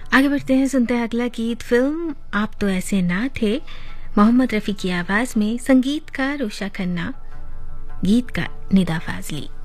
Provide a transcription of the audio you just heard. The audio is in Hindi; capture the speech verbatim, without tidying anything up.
आगे बढ़ते हैं, सुनते हैं अगला गीत। फिल्म आप तो ऐसे ना थे, मोहम्मद रफ़ी की आवाज में, संगीतकार उषा खन्ना, गीत का निदा फाजली।